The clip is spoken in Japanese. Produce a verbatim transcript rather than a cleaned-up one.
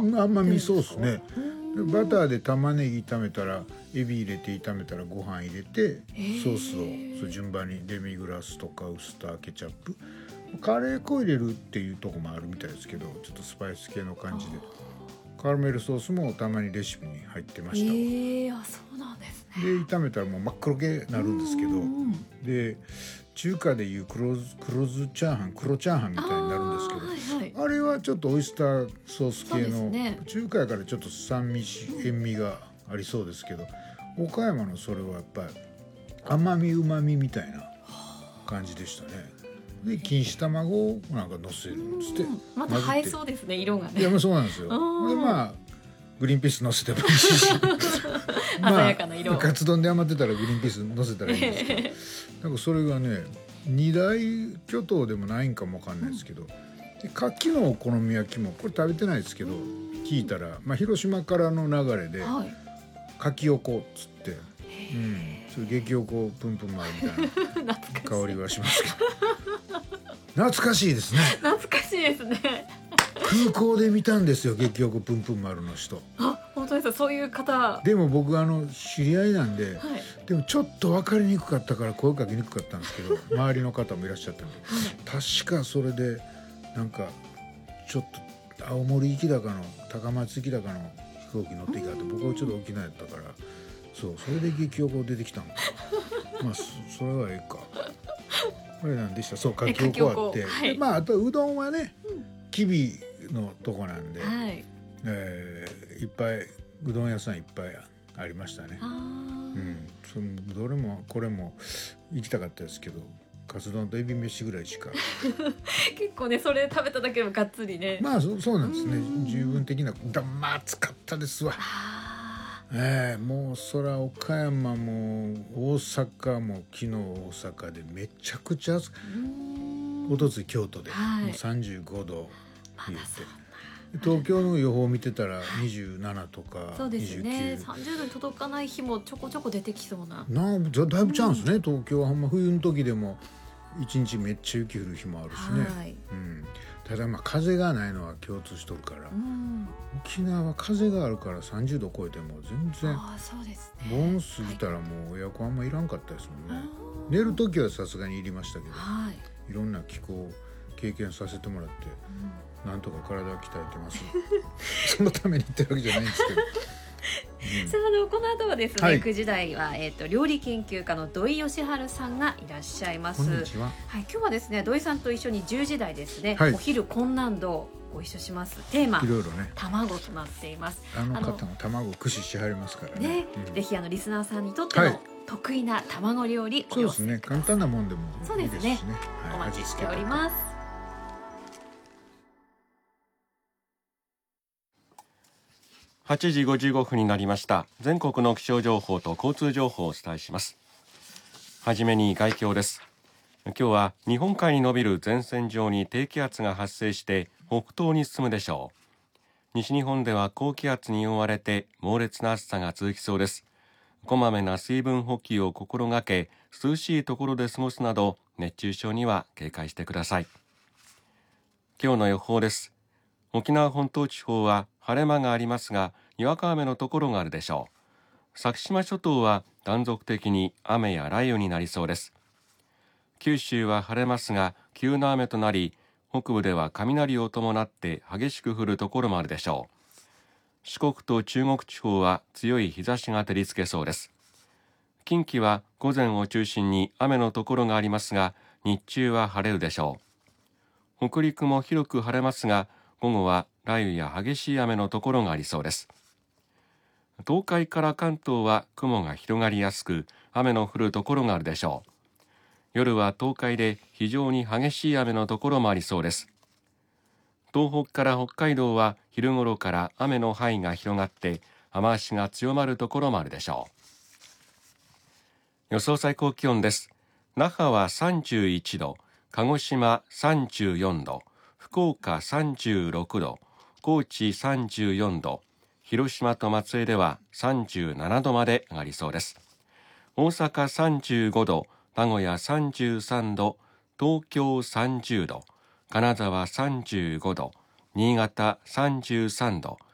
甘みソースね。でバターで玉ねぎ炒めたらエビ入れて炒めたらご飯入れてソースをそう順番にデミグラスとかウスターケチャップカレー粉入れるっていうとこもあるみたいですけどちょっとスパイス系の感じでカラメルソースもたまにレシピに入ってましたわ。 えー、あそうなんですね。 で炒めたらもう真っ黒けになるんですけどで中華でいう黒酢、黒酢チャーハン黒チャーハンみたいになるんですけど あ,、はいはい、あれはちょっとオイスターソース系の、ね、中華やからちょっと酸味塩味がありそうですけど岡山のそれはやっぱり甘みうまみみたいな感じでしたね。で錦糸卵をなんか乗せるっつってまた映えそうですね色がね。 いやまあそうなんですよ。でまあグリーンピース乗せてもいいしまあ、 鮮やかな色カツ丼で余ってたらグリーンピース乗せたらいいんですけどなんかそれがね二大巨頭でもないんかもわかんないですけど、うん、で牡蠣のお好み焼きもこれ食べてないですけど聞いたら、まあ、広島からの流れで、はい、牡蠣おこっつって、うん、そういう激おこプンプン丸みたいな香りはしますけど懐かしいですね。 懐かしいですね。 空港で見たんですよ激おこプンプン丸の人。 あ本当ですか。そういう方でも僕あの知り合いなんで、はい、でもちょっと分かりにくかったから声かけにくかったんですけど周りの方もいらっしゃったんで、はい、確かそれでなんかちょっと青森行きだかの高松行きだかの飛行機乗っていかって僕はちょっと沖縄やったからそうそれで激おこ出てきたのかまあ そ, それはええかこれなんでしたそうかきおこあって、はい、まああとうどんはね、うん、きびのとこなんで、はいえー、いっぱいうどん屋さんいっぱいありましたね。あ、うん、そのどれもこれも行きたかったですけどカツ丼とエビ飯ぐらいしか結構ねそれ食べただけでもがっつりねまあ そ, そうなんですね十分的なだまあ暑かったですわ。えー、もうそら岡山も大阪も昨日大阪でめちゃくちゃ暑くおとつい京都で、はい、もうさんじゅうごど言って、ま、東京の予報見てたらにじゅうななとか、はい、 そうですねさんじゅうどに届かない日もちょこちょこ出てきそうななだいぶチャンスね、うん、東京はほんま冬の時でも一日めっちゃ雪降る日もあるしね、はいうん、ただまあ風がないのは共通しとるから、うん、沖縄は風があるからさんじゅうど超えても全然あそうですね盆過ぎたらもうエアコンあんまいらんかったですもんね。寝る時はさすがにいりましたけど、はい、いろんな気候を経験させてもらって、うん、なんとか体を鍛えてますそのために言ってるわけじゃないんですけどうん、さあ、あのこの後はですね、はい、くじ台は、えー、と料理研究家の土井善晴さんがいらっしゃいます。 こんにちは、 はい、今日はですね土井さんと一緒にじゅうじ台ですね、はい、お昼困難度ご一緒します。テーマいろいろ、ね、卵となっています。 あの方も卵駆使しはりますからね、ねうん、ぜひあのリスナーさんにとっての得意な卵料理をお寄せください。 そうですね簡単なもんでもいいですしね。 そうですね、はい、お待ちしております。 はちじごじゅうごふんになりました。全国の気象情報と交通情報をお伝えします。はじめに概況です。今日は日本海に延びる前線上に低気圧が発生して北東に進むでしょう。西日本では高気圧に覆われて猛烈な暑さが続きそうです。こまめな水分補給を心がけ、涼しいところで過ごすなど熱中症には警戒してください。今日の予報です。沖縄本島地方は晴れ間がありますがにわか雨のところがあるでしょう。先島諸島は断続的に雨や雷雨になりそうです。九州は晴れますが急な雨となり、北部では雷を伴って激しく降るところもあるでしょう。四国と中国地方は強い日差しが照りつけそうです。近畿は午前を中心に雨のところがありますが日中は晴れるでしょう。北陸も広く晴れますが午後は雷雨や激しい雨のところがありそうです。東海から関東は雲が広がりやすく雨の降るところがあるでしょう。夜は東海で非常に激しい雨のところもありそうです。東北から北海道は昼頃から雨の範囲が広がって雨足が強まるところもあるでしょう。予想最高気温です。那覇はさんじゅういちど、鹿児島さんじゅうよんど、福岡さんじゅうろくど、高知さんじゅうよんど、広島と松江ではさんじゅうななどまで上がりそうです。大阪さんじゅうごど、名古屋さんじゅうさんど、東京さんじゅうど、金沢さんじゅうごど、新潟さんじゅうさんど、